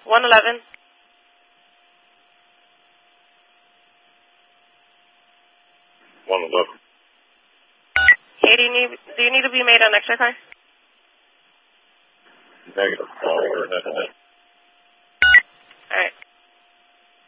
111. Hey, do you need to be made an extra car? Negative.